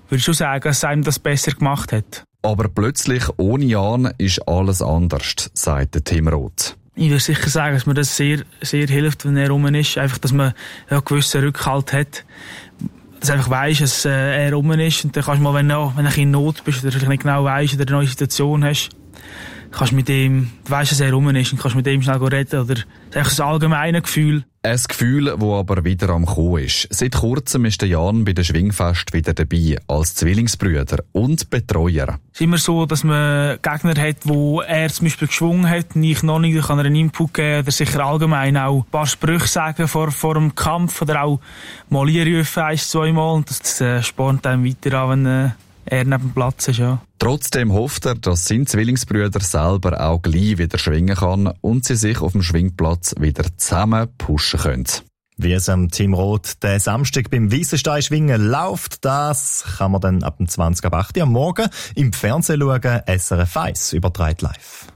würde ich schon sagen, dass es einem das besser gemacht hat. Aber plötzlich, ohne Jan, ist alles anders, sagt Tim Roth. Ich würde sicher sagen, dass mir das sehr, sehr hilft, wenn er rum ist. Einfach, dass man einen gewissen Rückhalt hat. Dass du einfach weisst, dass er rum ist. Und dann kannst du mal, wenn du in Not bist oder vielleicht nicht genau weisst oder eine neue Situation hast, kannst mit ihm, du weisst, dass er rum ist und kannst mit ihm schnell reden. Oder das ist einfach ein allgemeines Gefühl. Ein Gefühl, das aber wieder am Kommen ist. Seit kurzem ist der Jan bei den Schwingfest wieder dabei, als Zwillingsbrüder und Betreuer. Es ist immer so, dass man Gegner hat, wo er zum Beispiel geschwungen hat, und ich noch nicht, dann kann er einen Input geben oder sicher allgemein auch ein paar Sprüche sagen vor dem Kampf oder auch mal einrufen, 1-2 Mal, und das spornt einem weiter an, wenn er neben dem Platz ist, ja. Trotzdem hofft er, dass sein Zwillingsbrüder selber auch gleich wieder schwingen kann und sie sich auf dem Schwingplatz wieder zusammen pushen können. Wie es am Tim Roth den Samstag beim Weissenstein-Schwingen läuft, das kann man dann ab dem 20 ab 8 Uhr am Morgen im Fernsehen schauen. SRF 1 überträgt live.